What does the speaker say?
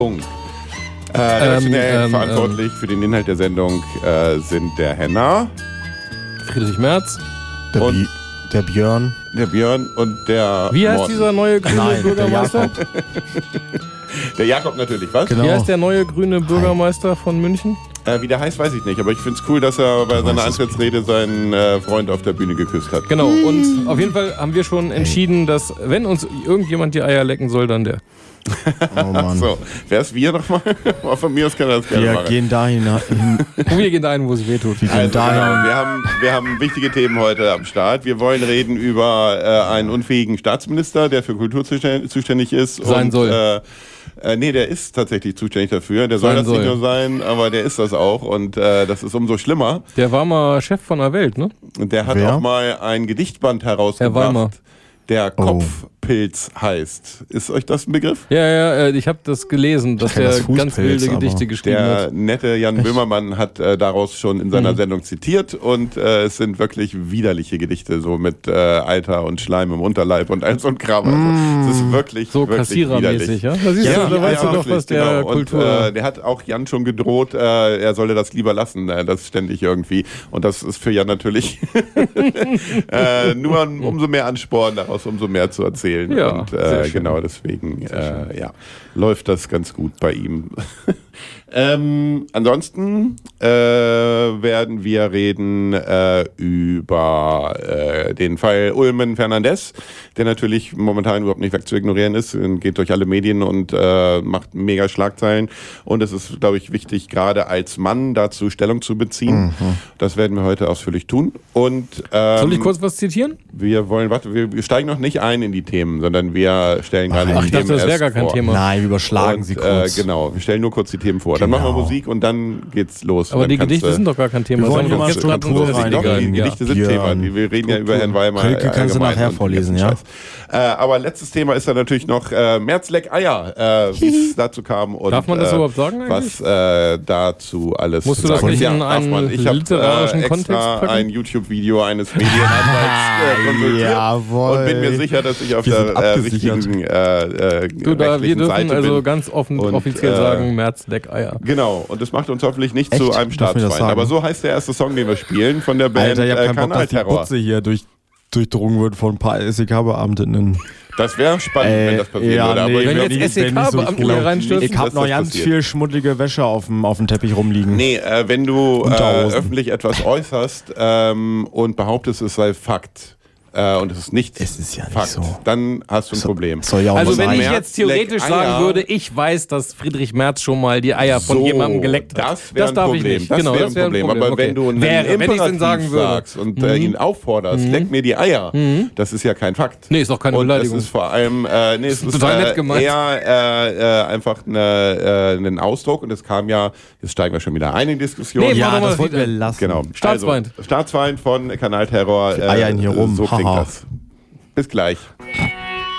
Redaktionell verantwortlich für den Inhalt der Sendung sind der Henna, Friedrich Merz, der Björn. Der Björn und der Wie heißt Morten. dieser neue grüne Bürgermeister? Der Jakob natürlich, was? Genau. Wie heißt der neue grüne Bürgermeister von München? Wie der heißt, weiß ich nicht, aber ich finde es cool, dass er bei seiner Antrittsrede seinen Freund auf der Bühne geküsst hat. Genau, und auf jeden Fall haben wir schon entschieden, dass wenn uns irgendjemand die Eier lecken soll, dann der. Oh Mann. So, wer ist wir nochmal? Von mir aus kann er das gerne Wir machen. gehen dahin. Wir gehen dahin, wo es weh tut. Also, genau, wir haben wichtige Themen heute am Start. Wir wollen reden über einen unfähigen Staatsminister, der für Kultur zuständig ist. Sein soll. Nee, der ist tatsächlich zuständig dafür. Der soll das nicht nur sein, aber der ist das auch. Und das ist umso schlimmer. Der war mal Chef von der Welt, ne? Und der hat Wer? auch mal ein Gedichtband Herr Weimar. herausgebracht, der Kopfpilz heißt. Ist euch das ein Begriff? Ja, ich habe das gelesen, dass kenn er das ganz Fußpilz, wilde Gedichte aber geschrieben Der hat. nette Jan Böhmermann hat daraus schon in seiner Sendung zitiert und es sind wirklich widerliche Gedichte, so mit Alter und Schleim im Unterleib und all so ein Kram. Also, es ist wirklich, So wirklich kassierermäßig, widerlich. ja? Da siehst du, da weißt du doch, wirklich, was der genau. Kultur... Und der hat auch Jan schon gedroht, er solle das lieber lassen, das ständig irgendwie. Und das ist für Jan natürlich nur umso mehr Ansporn, daraus umso mehr zu erzählen. Ja, und sehr schön. genau deswegen läuft das ganz gut bei ihm. Ansonsten werden wir reden über den Fall Ulmen Fernandes, der natürlich momentan überhaupt nicht wegzuignorieren ist, geht durch alle Medien und macht mega Schlagzeilen. Und es ist, glaube ich, wichtig, gerade als Mann dazu Stellung zu beziehen. Das werden wir heute ausführlich tun. Und Soll ich kurz was zitieren? wir steigen noch nicht ein in die Themen, sondern wir stellen gerade Ach, die ich dachte, Themen das wäre erst gar kein vor. Thema. Nein, wir überschlagen sie kurz. Genau, wir stellen nur kurz die Themen vor. Dann machen wir Genau. Musik und dann geht's los. Aber dann die kannst Gedichte du- sind doch gar kein Thema. Wir wollen sondern nur mal jetzt gerade Struktur unsere rein. Doch, Wichtigkeiten, die ja. Gedichte sind Björn. Thema. Wir reden ja über Herrn Weimar. Krilke, kannst du allgemein nachher und vorlesen, den ja? ganzen Scheiß. Aber letztes Thema ist dann natürlich noch Merzleck Eier, wie es dazu kam. Und, Darf man das überhaupt sagen was dazu alles Musst du das sagen. nicht in darf einen man. Ich habe literarischen Kontext extra packen? ein YouTube-Video eines Medienanwalts konsultiert Jawohl. und bin mir sicher, dass ich auf Wir sind der abgesichert. richtigen wir rechtlichen dürfen Seite also bin. ganz Und, offiziell sagen, Merzleck-Eier. Genau, und das macht uns hoffentlich nicht Echt? zu einem Darf ich das Staatsfeind. sagen? Aber so heißt der erste Song, den wir spielen von der Band Alter, ich hab keinen Bock, dass die Kanalterror. Butze hier durchdrungen wird von ein paar SEK-Beamtinnen. Das wäre spannend, wenn das passieren würde. Aber nee, ich wenn glaub, jetzt wenn nicht so SEK-Beamte cool. hier reinstürzen, Ich hab dass noch das ganz passiert. viel schmuddelige Wäsche auf dem Teppich rumliegen. Nee, wenn du Unterhosen. öffentlich etwas äußerst und behauptest, es sei Fakt und es ist nicht Es ist ja nicht Fakt, so. dann hast du ein Problem. Soll ja auch also mal wenn sein. ich jetzt theoretisch Merzleck-Eier. sagen würde, ich weiß, dass Friedrich Merz schon mal die Eier von So, jemandem geleckt hat. Das wäre ein darf Problem. ich nicht. Das Genau, wäre das ein wäre Problem. Aber Okay. wenn du einen wenn ich es Imperativ denn sagen würde. sagst und ihn aufforderst, leck mir die Eier, das ist ja kein Fakt. Nee, ist doch keine Und Beleidigung. es ist vor allem es ist total nett gemeint. eher einfach ein Ausdruck. Und es kam ja, jetzt steigen wir schon wieder ein in die Diskussion. Nee, Ja, mach doch mal das wollten wir wieder. lassen. Genau. Staatsfeind. Also, Staatsfeind von Kanalterror. Die eiern hier rum. So klingt Haha. das. Bis gleich.